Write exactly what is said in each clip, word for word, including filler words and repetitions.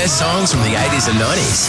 best songs from the eighties and nineties.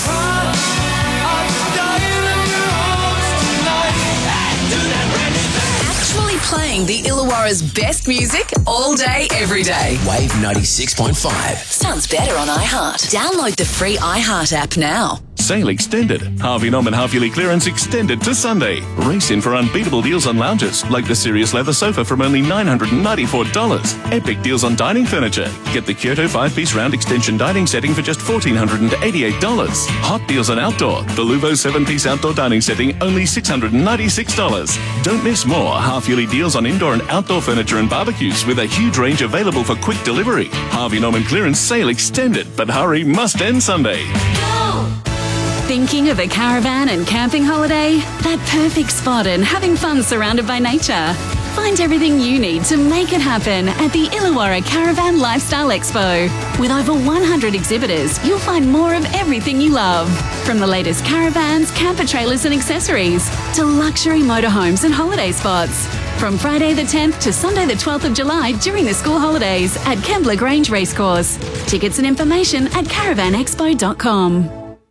Actually playing the Illawarra's best music all day, every day. Wave ninety-six point five. Sounds better on iHeart. Download the free iHeart app now. Sale extended. Harvey Norman half-yearly clearance extended to Sunday. Race in for unbeatable deals on lounges, like the Sirius leather sofa from only nine hundred ninety-four dollars. Epic deals on dining furniture. Get the Kyoto five-piece round extension dining setting for just one thousand four hundred eighty-eight dollars. Hot deals on outdoor. The Luvo seven-piece outdoor dining setting, only six hundred ninety-six dollars. Don't miss more half-yearly deals on indoor and outdoor furniture and barbecues with a huge range available for quick delivery. Harvey Norman clearance sale extended, but hurry, must end Sunday. Thinking of a caravan and camping holiday? That perfect spot and having fun surrounded by nature. Find everything you need to make it happen at the Illawarra Caravan Lifestyle Expo. With over one hundred exhibitors, you'll find more of everything you love. From the latest caravans, camper trailers and accessories, to luxury motorhomes and holiday spots. From Friday the tenth to Sunday the twelfth of July during the school holidays at Kembla Grange Racecourse. Tickets and information at caravan expo dot com.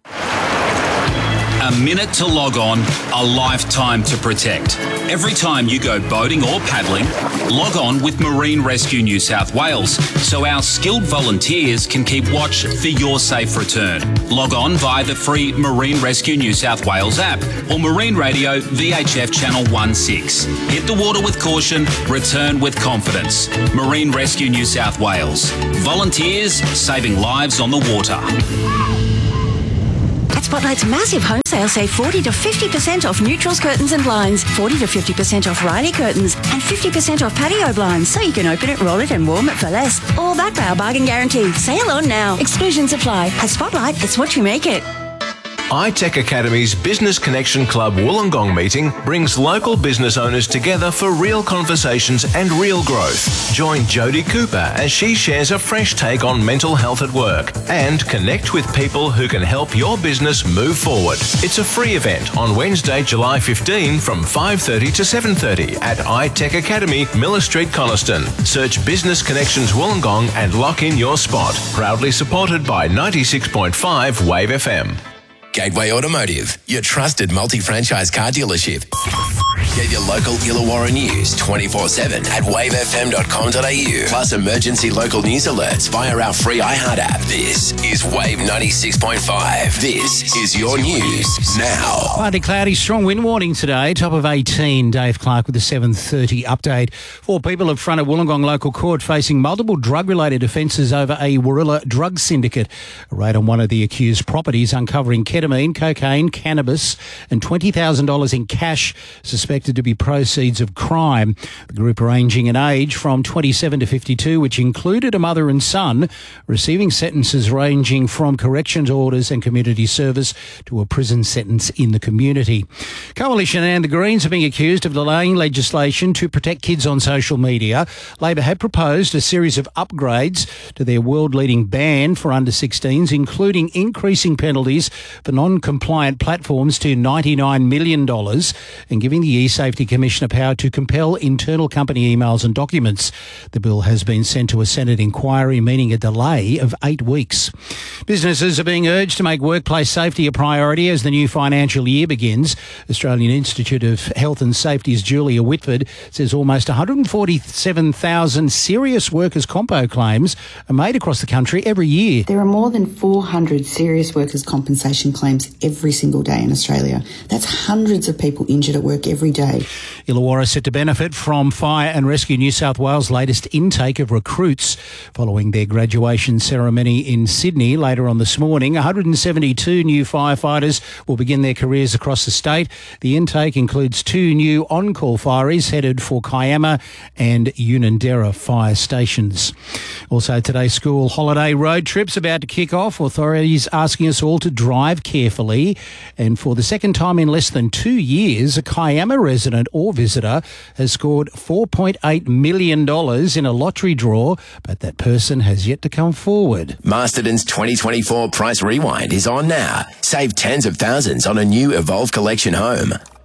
A minute to log on, a lifetime to protect. Every time you go boating or paddling, log on with Marine Rescue New South Wales so our skilled volunteers can keep watch for your safe return. Log on via the free Marine Rescue New South Wales app or Marine Radio V H F Channel sixteen. Hit the water with caution, return with confidence. Marine Rescue New South Wales. Volunteers saving lives on the water. At Spotlight's massive home sale, save forty to fifty percent off neutrals, curtains and blinds, forty to fifty percent off Riley curtains and fifty percent off patio blinds, so you can open it, roll it and warm it for less. All backed by our bargain guarantee. Sale on now. Exclusions apply. At Spotlight, it's what you make it. iTech Academy's Business Connection Club Wollongong meeting brings local business owners together for real conversations and real growth. Join Jodie Cooper as she shares a fresh take on mental health at work and connect with people who can help your business move forward. It's a free event on Wednesday, July fifteenth from five thirty to seven thirty at iTech Academy, Miller Street, Coniston. Search Business Connections Wollongong and lock in your spot. Proudly supported by ninety-six point five Wave F M. Gateway Automotive, your trusted multi-franchise car dealership. Get your local Illawarra news twenty-four seven at wave f m dot com dot a u. Plus emergency local news alerts via our free iHeart app. This is Wave ninety-six point five. This is your news now. Partly cloudy, strong wind warning today. Top of eighteen. Dave Clark with the seven thirty update. Four people in front of Wollongong Local Court facing multiple drug-related offences over a Warilla drug syndicate. A raid on one of the accused properties uncovering ketamine, cocaine, cannabis and twenty thousand dollars in cash suspected to be proceeds of crime. The group ranging in age from twenty-seven to fifty-two, which included a mother and son, receiving sentences ranging from corrections orders and community service to a prison sentence in the community. Coalition and the Greens are being accused of delaying legislation to protect kids on social media. Labor had proposed a series of upgrades to their world-leading ban for under sixteens, including increasing penalties for non-compliant platforms to ninety-nine million dollars and giving the E-Safety Commissioner power to compel internal company emails and documents. The bill has been sent to a Senate inquiry, meaning a delay of eight weeks. Businesses are being urged to make workplace safety a priority as the new financial year begins. Australian Institute of Health and Safety's Julia Whitford says almost one hundred forty-seven thousand serious workers' compo claims are made across the country every year. There are more than four hundred serious workers' compensation claims every single day in Australia. That's hundreds of people injured at work every day. Illawarra set to benefit from Fire and Rescue New South Wales' latest intake of recruits. Following their graduation ceremony in Sydney later on this morning, one hundred seventy-two new firefighters will begin their careers across the state. The intake includes two new on-call fireys headed for Kiama and Unanderra fire stations. Also today, school holiday road trips about to kick off. Authorities asking us all to drive carefully. And for the second time in less than two years, a Kiama resident or visitor has scored four point eight million dollars in a lottery draw, but that person has yet to come forward. Masterton's twenty twenty-four Price Rewind is on now. Save tens of thousands on a new Evolve Collection home.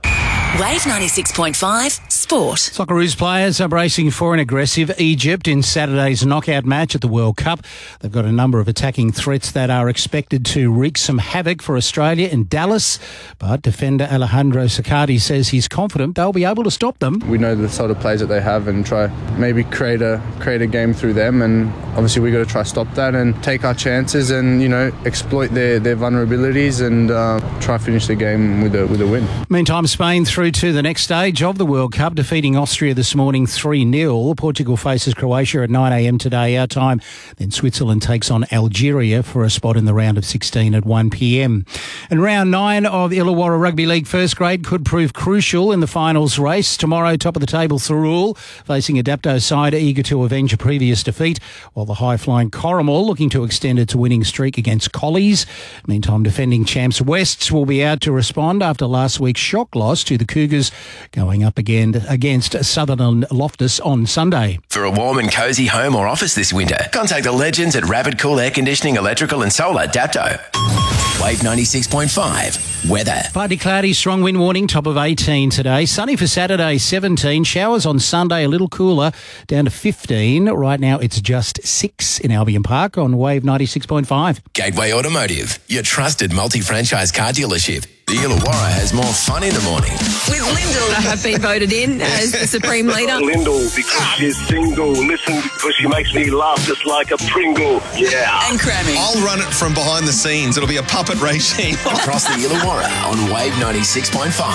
Wave ninety-six point five Sport. Socceroos players are bracing for an aggressive Egypt in Saturday's knockout match at the World Cup. They've got a number of attacking threats that are expected to wreak some havoc for Australia in Dallas, but defender Alejandro Saccardi says he's confident they'll be able to stop them. We know the sort of players that they have and try maybe create a create a game through them, and obviously we've got to try to stop that and take our chances and, you know, exploit their, their vulnerabilities and uh, try to finish the game with a, with a win. Meantime, Spain through to the next stage of the World Cup, defeating Austria this morning three nil. Portugal faces Croatia at nine a m today, our time. Then Switzerland takes on Algeria for a spot in the round of sixteen at one p m. And round nine of Illawarra Rugby League first grade could prove crucial in the finals race. Tomorrow, top of the table, Thirroul facing Adapto side eager to avenge a previous defeat, while the high-flying Corrimal looking to extend its winning streak against Collies. Meantime, defending champs Wests will be out to respond after last week's shock loss to the Cougars, going up again against Sutherland Loftus on Sunday. For a warm and cosy home or office this winter, contact the legends at Rapid Cool Air Conditioning, Electrical and Solar Dapto. Wave ninety-six point five weather. Partly cloudy, strong wind warning, top of eighteen today. Sunny for Saturday, seventeen. Showers on Sunday, a little cooler, down to fifteen. Right now it's just six in Albion Park on Wave ninety-six point five. Gateway Automotive, your trusted multi-franchise car dealership. The Illawarra has more fun in the morning. With Lyndall, I have been voted in as the Supreme Leader. Lyndall, because she's single. Listen, because she makes me laugh just like a Pringle. Yeah. And Crammy. I'll run it from behind the scenes. It'll be a puppet regime. Across the Illawarra on Wave ninety-six point five.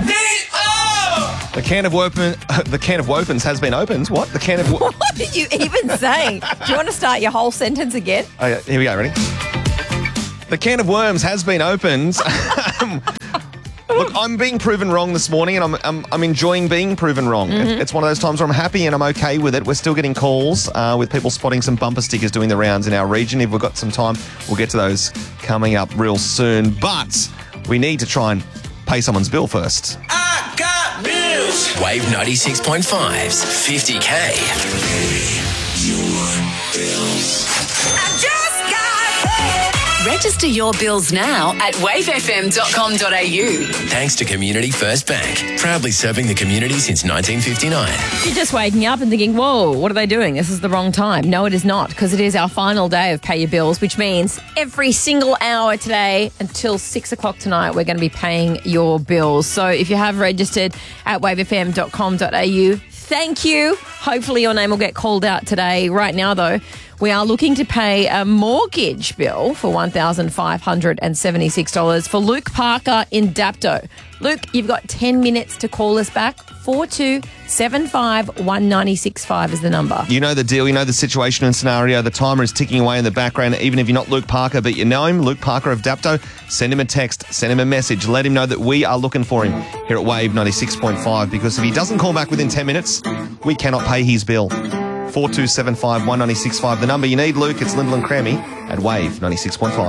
The can of Wopens, the can of Wopens has been opened. What? The can of wo- What did you even say? Do you want to start your whole sentence again? Oh, yeah, here we go. Ready? The can of worms has been opened. Look, I'm being proven wrong this morning, and I'm I'm, I'm enjoying being proven wrong. Mm-hmm. It's one of those times where I'm happy and I'm okay with it. We're still getting calls uh, with people spotting some bumper stickers doing the rounds in our region. If we've got some time, we'll get to those coming up real soon. But we need to try and pay someone's bill first. I got bills. Wave ninety-six point five's fifty K. Register your bills now at wave f m dot com dot a u. Thanks to Community First Bank, proudly serving the community since nineteen fifty-nine. You're just waking up and thinking, whoa, what are they doing? This is the wrong time. No, it is not, because it is our final day of Pay Your Bills, which means every single hour today until six o'clock tonight, we're going to be paying your bills. So if you have registered at wave f m dot com dot a u, thank you. Hopefully your name will get called out today. Right now, though, we are looking to pay a mortgage bill for one thousand five hundred seventy-six dollars for Luke Parker in Dapto. Luke, you've got ten minutes to call us back. four two seven five one nine six five is the number. You know the deal. You know the situation and scenario. The timer is ticking away in the background, even if you're not Luke Parker, but you know him, Luke Parker of Dapto. Send him a text. Send him a message. Let him know that we are looking for him here at Wave ninety-six point five, because if he doesn't call back within ten minutes, we cannot pay his bill. four two seven five one nine six five, the number you need, Luke. It's Lyndall and Crammy at Wave ninety-six point five.